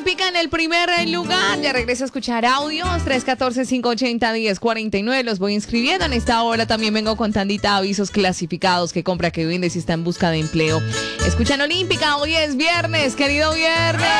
Olímpica en el primer lugar. Ya regresa a escuchar audios. 314-580-1049. Los voy inscribiendo. En esta hora también vengo con tandita avisos clasificados. Que compra, que vende, si está en busca de empleo. Escuchan Olímpica. Hoy es viernes, querido viernes.